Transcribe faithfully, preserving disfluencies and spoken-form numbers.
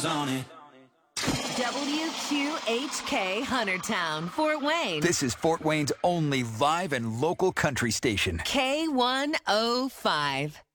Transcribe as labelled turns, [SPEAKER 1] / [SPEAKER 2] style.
[SPEAKER 1] On it.
[SPEAKER 2] W Q H K Huntertown, Fort Wayne.
[SPEAKER 3] This is Fort Wayne's only live and local country station.
[SPEAKER 2] K one oh five.